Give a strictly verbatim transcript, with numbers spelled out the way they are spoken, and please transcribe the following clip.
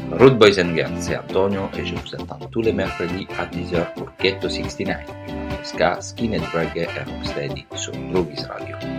Rude Boys and Girls, c'est Antonio et je vous attends tous les mercredis à dix heures pour Ghetto soixante-dix-neuf, ska, skinhead reggae et rocksteady sur Drugis Radio.